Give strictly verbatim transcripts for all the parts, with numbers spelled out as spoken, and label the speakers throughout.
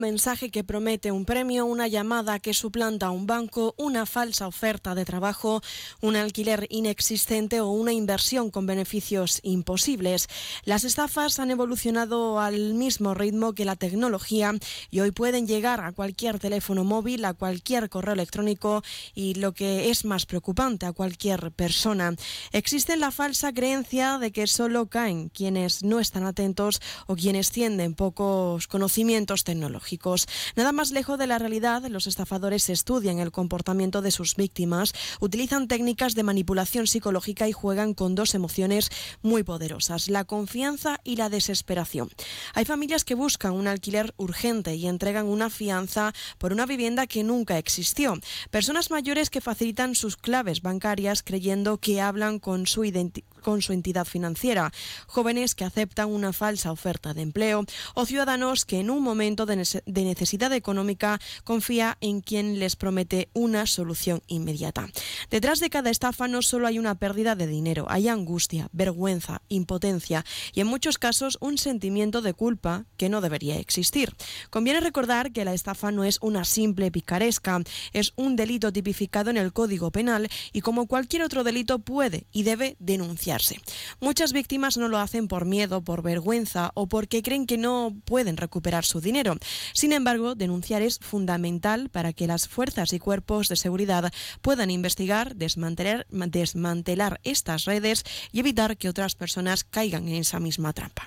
Speaker 1: mensaje que promete un premio, una llamada que suplanta a un banco, una falsa oferta de trabajo, un alquiler inexistente o una inversión con beneficios imposibles. Las estafas han evolucionado al mismo ritmo que la tecnología y hoy pueden llegar a cualquier teléfono móvil, a cualquier correo electrónico y, lo que es más preocupante, a cualquier persona. Existe la falsa creencia de que solo caen quienes no están atentos o quienes tienen pocos conocimientos tecnológicos. Nada más lejos de la realidad, los estafadores estudian el comportamiento de sus víctimas, utilizan técnicas de manipulación psicológica y juegan con dos emociones muy poderosas, la confianza y la desesperación. Hay familias que buscan un alquiler urgente y entregan una fianza por una vivienda que nunca existió. Personas mayores que facilitan sus claves bancarias creyendo que hablan con su identi- con su entidad financiera, jóvenes que aceptan una falsa oferta de empleo o ciudadanos que en un momento de, ne- de necesidad económica confía en quien les promete una solución inmediata. Detrás de cada estafa no solo hay una pérdida de dinero, hay angustia, vergüenza, impotencia y en muchos casos un sentimiento de culpa que no debería existir. Conviene recordar que la estafa no es una simple picaresca, es un delito tipificado en el Código Penal y como cualquier otro delito puede y debe denunciarse. Muchas víctimas no lo hacen por miedo, por vergüenza o porque creen que no pueden recuperar su dinero. Sin embargo, denunciar es fundamental para que las fuerzas y cuerpos de seguridad puedan investigar, desmantelar, desmantelar estas redes y evitar que otras personas caigan en esa misma trampa.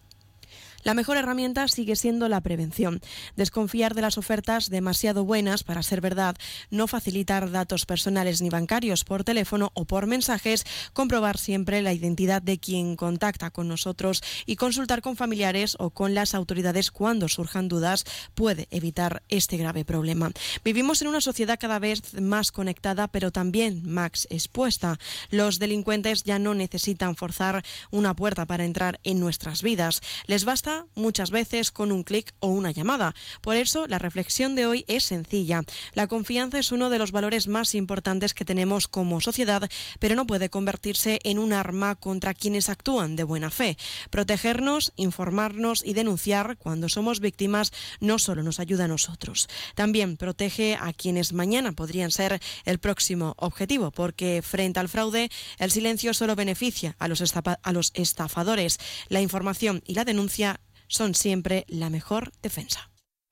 Speaker 1: La mejor herramienta sigue siendo la prevención. Desconfiar de las ofertas demasiado buenas para ser verdad, no facilitar datos personales ni bancarios por teléfono o por mensajes, comprobar siempre la identidad de quien contacta con nosotros y consultar con familiares o con las autoridades cuando surjan dudas puede evitar este grave problema. Vivimos en una sociedad cada vez más conectada, pero también más expuesta. Los delincuentes ya no necesitan forzar una puerta para entrar en nuestras vidas. Les basta muchas veces con un clic o una llamada. Por eso, la reflexión de hoy es sencilla. La confianza es uno de los valores más importantes que tenemos como sociedad, pero no puede convertirse en un arma contra quienes actúan de buena fe. Protegernos, informarnos y denunciar cuando somos víctimas no solo nos ayuda a nosotros, también protege a quienes mañana podrían ser el próximo objetivo, porque frente al fraude, el silencio solo beneficia a los, estafa- a los estafadores. La información y la denuncia son siempre la mejor defensa.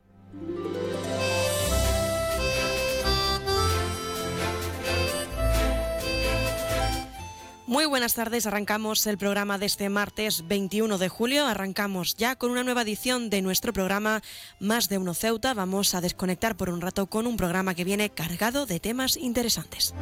Speaker 1: Muy buenas tardes, arrancamos el programa de este martes veintiuno de julio, arrancamos ya con una nueva edición de nuestro programa Más de Uno Ceuta. Vamos a desconectar por un rato con un programa que viene cargado de temas interesantes.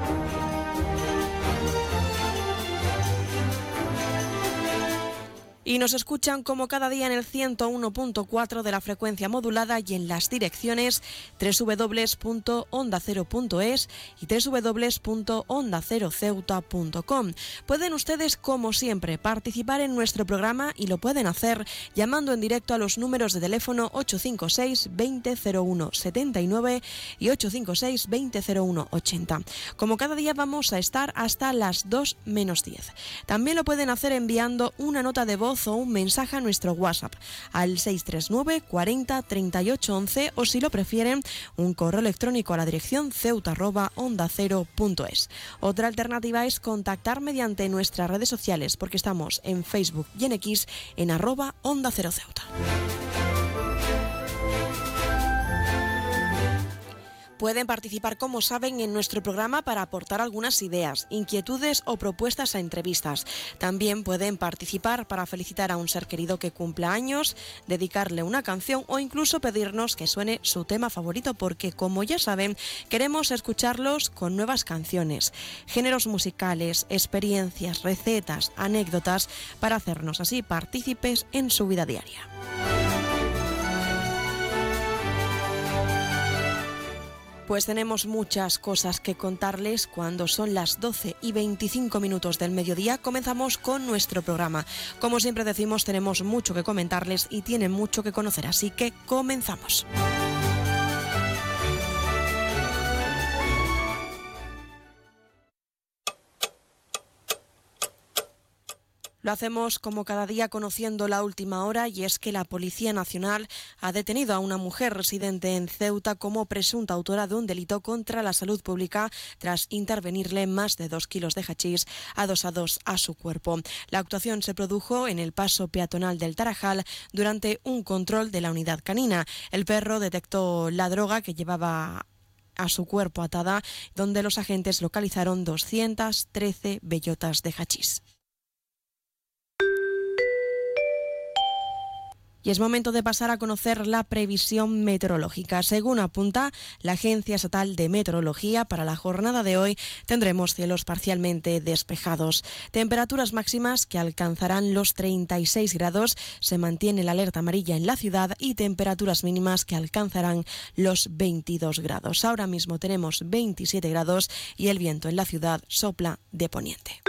Speaker 1: Y nos escuchan como cada día en el ciento uno punto cuatro de la frecuencia modulada y en las direcciones doble u doble u doble u punto onda cero punto es y doble u doble u doble u punto onda cero ceuta punto com. Pueden ustedes, como siempre, participar en nuestro programa y lo pueden hacer llamando en directo a los números de teléfono ocho cinco seis, veinte cero uno setenta y nueve y ocho cinco seis, veinte cero uno ochenta. Como cada día vamos a estar hasta las dos menos diez. También lo pueden hacer enviando una nota de voz o un mensaje a nuestro WhatsApp al seis tres nueve, cuarenta, treinta y ocho once o, si lo prefieren, un correo electrónico a la dirección ceuta arroba onda cero punto es. Otra alternativa es contactar mediante nuestras redes sociales, porque estamos en Facebook y en X en arroba onda cero ceuta. Pueden participar, como saben, en nuestro programa para aportar algunas ideas, inquietudes o propuestas a entrevistas. También pueden participar para felicitar a un ser querido que cumpla años, dedicarle una canción o incluso pedirnos que suene su tema favorito, porque, como ya saben, queremos escucharlos con nuevas canciones, géneros musicales, experiencias, recetas, anécdotas, para hacernos así partícipes en su vida diaria. Pues tenemos muchas cosas que contarles. Cuando son las doce y veinticinco minutos del mediodía, comenzamos con nuestro programa. Como siempre decimos, tenemos mucho que comentarles y tienen mucho que conocer, así que comenzamos. Lo Lo hacemos como cada día conociendo la última hora, y es que la Policía Nacional ha detenido a una mujer residente en Ceuta como presunta autora de un delito contra la salud pública tras intervenirle más de dos kilos de hachís adosados a su cuerpo. La actuación se produjo en el paso peatonal del Tarajal durante un control de la unidad canina. El perro detectó la droga que llevaba a su cuerpo atada, donde los agentes localizaron doscientas trece bellotas de hachís. Y es momento de pasar a conocer la previsión meteorológica. Según apunta la Agencia Estatal de Meteorología, para la jornada de hoy tendremos cielos parcialmente despejados. Temperaturas máximas que alcanzarán los treinta y seis grados, se mantiene la alerta amarilla en la ciudad, y temperaturas mínimas que alcanzarán los veintidós grados. Ahora mismo tenemos veintisiete grados y el viento en la ciudad sopla de poniente.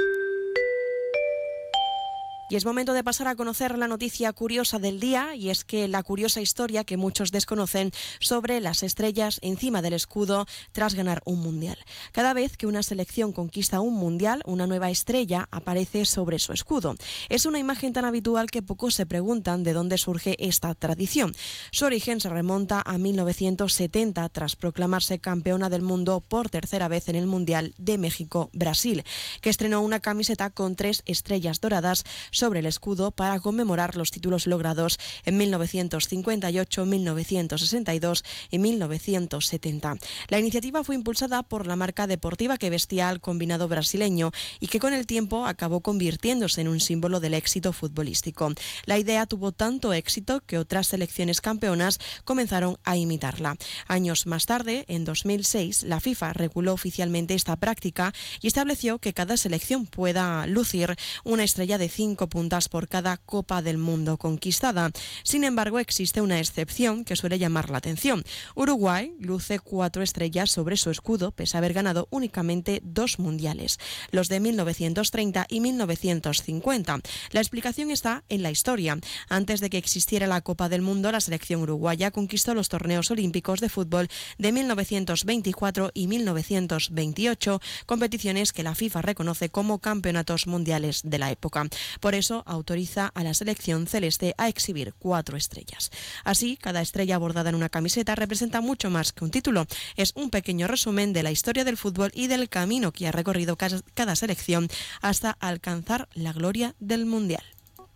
Speaker 1: Y es momento de pasar a conocer la noticia curiosa del día, y es que la curiosa historia que muchos desconocen sobre las estrellas encima del escudo tras ganar un mundial. Cada vez que una selección conquista un mundial, una nueva estrella aparece sobre su escudo. Es una imagen tan habitual que pocos se preguntan de dónde surge esta tradición. Su origen se remonta a mil novecientos setenta, tras proclamarse campeona del mundo por tercera vez en el Mundial de México-Brasil, que estrenó una camiseta con tres estrellas doradas sobre el escudo para conmemorar los títulos logrados en mil novecientos cincuenta y ocho, mil novecientos sesenta y dos y mil novecientos setenta. La iniciativa fue impulsada por la marca deportiva que vestía al combinado brasileño y que con el tiempo acabó convirtiéndose en un símbolo del éxito futbolístico. La idea tuvo tanto éxito que otras selecciones campeonas comenzaron a imitarla. Años más tarde, en dos mil seis, la FIFA reguló oficialmente esta práctica y estableció que cada selección pueda lucir una estrella de cinco puntas por cada Copa del Mundo conquistada. Sin embargo, existe una excepción que suele llamar la atención. Uruguay luce cuatro estrellas sobre su escudo, pese a haber ganado únicamente dos mundiales, los de mil novecientos treinta y mil novecientos cincuenta. La explicación está en la historia. Antes de que existiera la Copa del Mundo, la selección uruguaya conquistó los torneos olímpicos de fútbol de mil novecientos veinticuatro y mil novecientos veintiocho, competiciones que la FIFA reconoce como campeonatos mundiales de la época. Por eso autoriza a la selección celeste a exhibir cuatro estrellas. Así, cada estrella bordada en una camiseta representa mucho más que un título. Es un pequeño resumen de la historia del fútbol y del camino que ha recorrido cada selección hasta alcanzar la gloria del Mundial.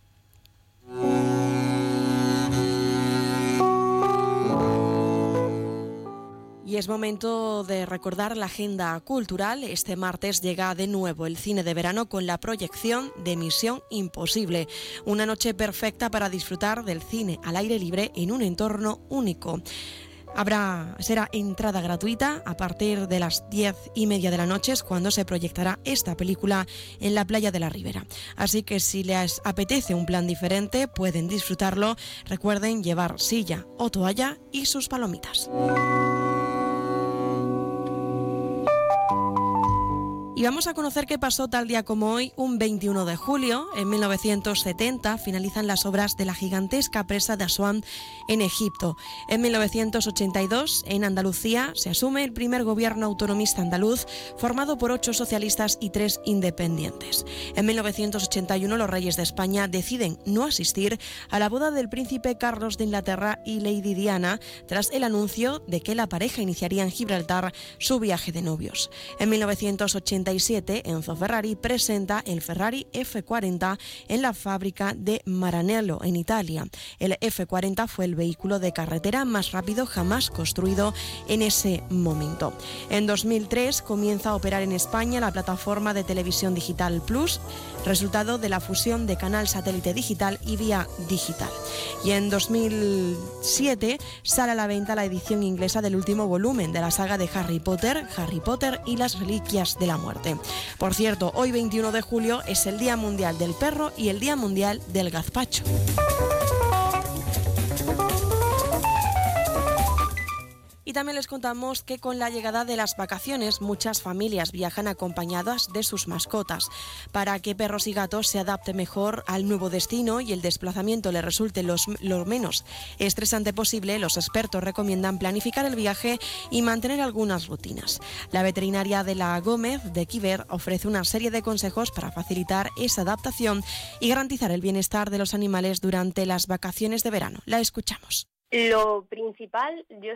Speaker 1: Y es momento de recordar la agenda cultural. Este martes llega de nuevo el cine de verano con la proyección de Misión Imposible. Una noche perfecta para disfrutar del cine al aire libre en un entorno único. Habrá, será entrada gratuita a partir de las diez y media de la noche, es cuando se proyectará esta película en la playa de la Ribera. Así que si les apetece un plan diferente, pueden disfrutarlo. Recuerden llevar silla o toalla y sus palomitas. Y vamos a conocer qué pasó tal día como hoy, un veintiuno de julio. En mil novecientos setenta finalizan las obras de la gigantesca presa de Asuán en Egipto. En mil novecientos ochenta y dos, en Andalucía, se asume el primer gobierno autonomista andaluz, formado por ocho socialistas y tres independientes. En mil novecientos ochenta y uno, los reyes de España deciden no asistir a la boda del príncipe Carlos de Inglaterra y Lady Diana, tras el anuncio de que la pareja iniciaría en Gibraltar su viaje de novios. En mil novecientos ochenta y siete, Enzo Ferrari presenta el Ferrari F cuarenta en la fábrica de Maranello, en Italia. El F cuarenta fue el vehículo de carretera más rápido jamás construido en ese momento. En dos mil tres comienza a operar en España la plataforma de televisión digital Plus, resultado de la fusión de Canal Satélite Digital y Vía Digital. Y en dos mil siete sale a la venta la edición inglesa del último volumen de la saga de Harry Potter, Harry Potter y las Reliquias de la Muerte. Por cierto, hoy veintiuno de julio es el Día Mundial del Perro y el Día Mundial del Gazpacho. Y también les contamos que con la llegada de las vacaciones muchas familias viajan acompañadas de sus mascotas. Para que perros y gatos se adapten mejor al nuevo destino y el desplazamiento les resulte los, lo menos estresante posible, los expertos recomiendan planificar el viaje y mantener algunas rutinas. La veterinaria de la Gómez de Quiver ofrece una serie de consejos para facilitar esa adaptación y garantizar el bienestar de los animales durante las vacaciones de verano. La escuchamos.
Speaker 2: Lo principal, yo